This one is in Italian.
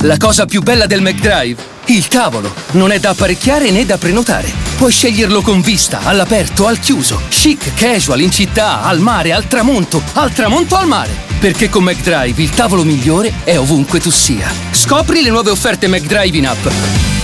La cosa più bella del McDrive? Il tavolo. Non è da apparecchiare né da prenotare. Puoi sceglierlo con vista, all'aperto, al chiuso, chic, casual, in città, al mare, al tramonto al mare. Perché con McDrive il tavolo migliore è ovunque tu sia. Scopri le nuove offerte McDrive in app.